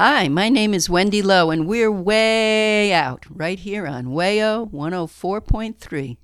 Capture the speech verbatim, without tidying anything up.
Hi, my name is Wendy Lowe, and we're way out right here on Wayo one oh four point three.